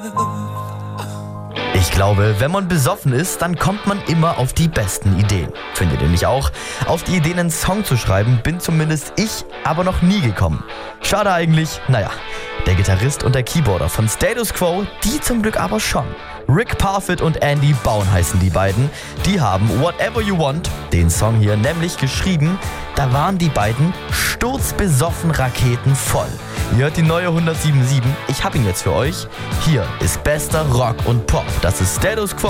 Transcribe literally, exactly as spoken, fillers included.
Ich glaube, wenn man besoffen ist, dann kommt man immer auf die besten Ideen. Findet ihr nicht auch? Auf die Idee, einen Song zu schreiben, bin zumindest ich aber noch nie gekommen. Schade eigentlich, naja, der Gitarrist und der Keyboarder von Status Quo, die zum Glück aber schon. Rick Parfitt und Andy Baun heißen die beiden. Die haben Whatever You Want, den Song hier, nämlich geschrieben. Da waren die beiden sturzbesoffen raketenvoll. Ihr hört die neue hundertsieben Komma sieben. Ich hab ihn jetzt für euch. Hier ist bester Rock und Pop. Das ist Status Quo.